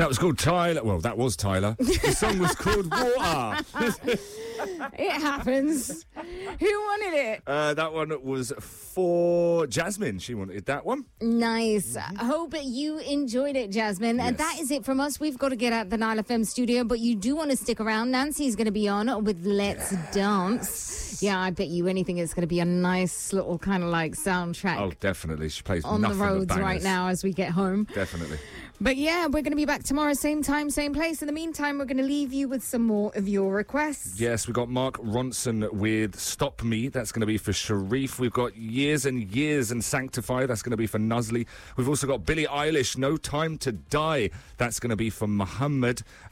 That was called Tyler. Well, that was Tyler. The song was called Water. It happens. Who wanted it? That one was for Jasmine. She wanted that one. Nice. Hope you enjoyed it, Jasmine. And that is it from us. We've got to get out the Nile FM studio, but you do want to stick around. Nancy's going to be on with Let's Dance. Yeah, I bet you anything it's going to be a nice little kind of like soundtrack. Oh, definitely. She plays on the nothing but roads bangers right now as we get home. Definitely. But yeah, we're going to be back tomorrow, same time, same place. In the meantime, we're going to leave you with some more of your requests. Yes, we've got Mark Ronson with Stop Me. That's going to be for Sharif. We've got Years and Years and Sanctify. That's going to be for Nuzli. We've also got Billie Eilish, No Time to Die. That's going to be for Muhammad.